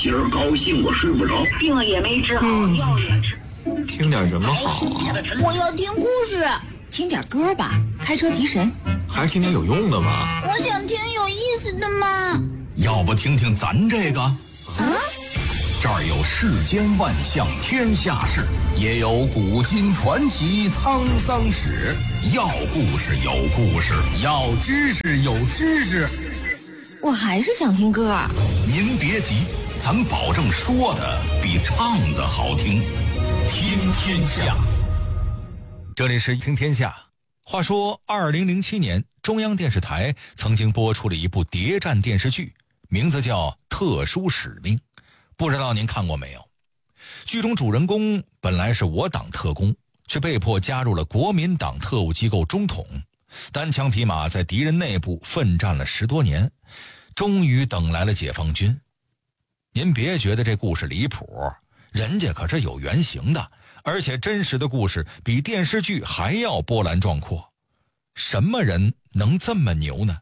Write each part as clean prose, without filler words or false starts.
今儿高兴我睡不着， 病也没治好，药也吃。 听点什么好啊？ 我要听故事。 听点歌吧，开车提神。 还是听点有用的吧。 我想听有意思的嘛。 要不听听咱这个？这儿有世间万象天下事，也有古今传奇沧桑史。要故事有故事，要知识有知识。 我还是想听歌。 您别急，咱保证说的比唱的好听。听天下， 这里是听天下。话说2007年中央电视台曾经播出了一部谍战电视剧，名字叫《特殊使命》，不知道您看过没有。剧中主人公本来是我党特工，却被迫加入了国民党特务机构中统，单枪匹马在敌人内部奋战了10多年，终于等来了解放军。您别觉得这故事离谱，人家可是有原型的，而且真实的故事比电视剧还要波澜壮阔。什么人能这么牛呢？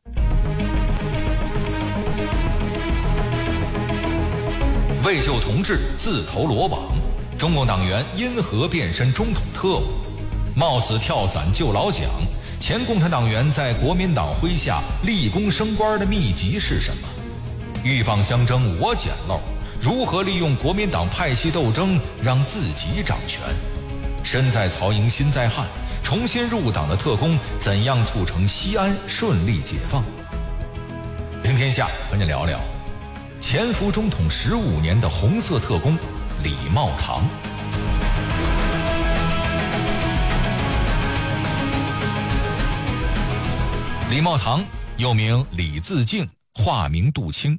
为救同志自投罗网，中共党员因何变身中统特务？冒死跳伞救老蒋，前共产党员在国民党麾下立功升官的秘籍是什么？鹬蚌相争我捡漏，如何利用国民党派系斗争让自己掌权？身在曹营心在汉，重新入党的特工怎样促成西安顺利解放？听天下和你聊聊潜伏中统15年的红色特工李茂堂。李茂堂又名李自敬，化名杜清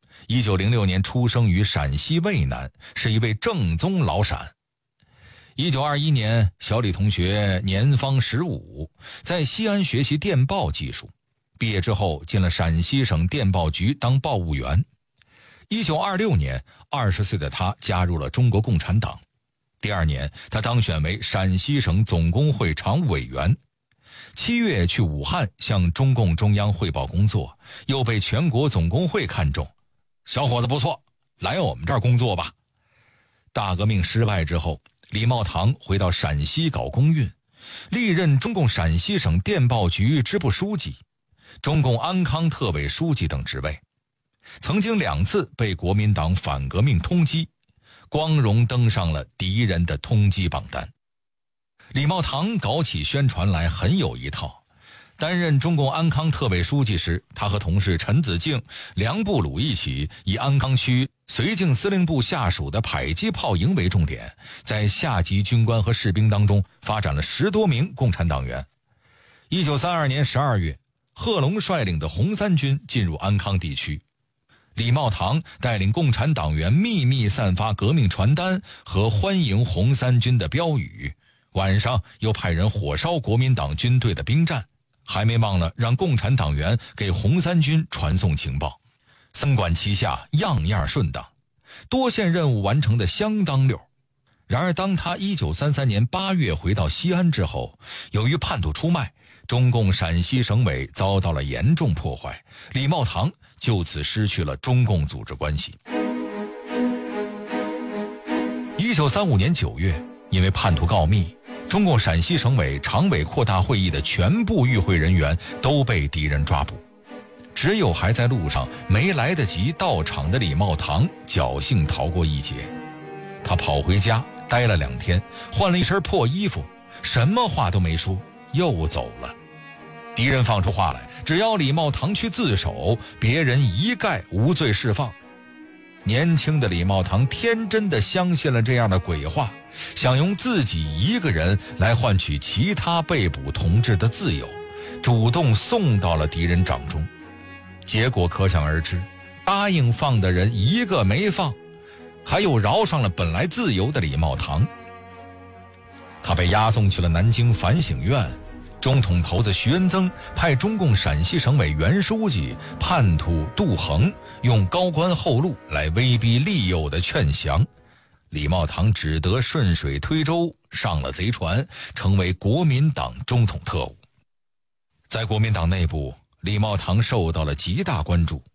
，1906年出生于陕西渭南，是一位正宗老陕。1921年，小李同学年方15，在西安学习电报技术，毕业之后进了陕西省电报局当报务员。1926年，20岁的他加入了中国共产党。第2年，他当选为陕西省总工会常务委员。7月去武汉向中共中央汇报工作，又被全国总工会看中，小伙子不错，来我们这儿工作吧。大革命失败之后，李茂堂回到陕西搞工运，历任中共陕西省电报局支部书记、中共安康特委书记等职位，曾经2次被国民党反革命通缉，光荣登上了敌人的通缉榜单。李茂堂搞起宣传来很有一套。担任中共安康特委书记时，他和同事陈子敬、梁步鲁一起，以安康区绥靖司令部下属的迫击炮营为重点，在下级军官和士兵当中发展了10多名共产党员。1932年12月，贺龙率领的红三军进入安康地区，李茂堂带领共产党员秘密散发革命传单和欢迎红三军的标语，晚上又派人火烧国民党军队的兵站，还没忘了让共产党员给红三军传送情报。三管齐下，样样顺当，多线任务完成的相当溜。然而当他1933年8月回到西安之后，由于叛徒出卖，中共陕西省委遭到了严重破坏，李茂堂就此失去了中共组织关系。1935年9月，因为叛徒告密，中共陕西省委常委扩大会议的全部与会人员都被敌人抓捕，只有还在路上没来得及到场的李茂堂侥幸逃过一劫。他跑回家待了2天，换了一身破衣服，什么话都没说，又走了。敌人放出话来，只要李茂堂去自首，别人一概无罪释放。年轻的李茂堂天真的相信了这样的鬼话，想用自己一个人来换取其他被捕同志的自由，主动送到了敌人掌中。结果可想而知，答应放的人一个没放，还有饶上了本来自由的李茂堂。他被押送去了南京反省院，中统头子徐恩曾派中共陕西省委原书记叛徒杜衡用高官厚禄来威逼利诱的劝降，李茂堂只得顺水推舟上了贼船，成为国民党中统特务。在国民党内部，李茂堂受到了极大关注，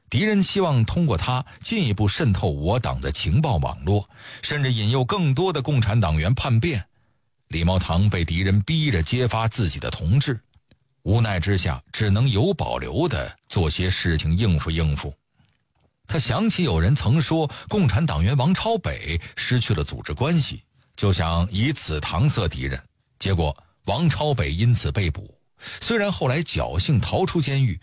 敌人希望通过他进一步渗透我党的情报网络，甚至引诱更多的共产党员叛变。李茂堂被敌人逼着揭发自己的同志，无奈之下只能有保留地做些事情应付应付。他想起有人曾说共产党员王超北失去了组织关系，就想以此搪塞敌人，结果王超北因此被捕。虽然后来侥幸逃出监狱，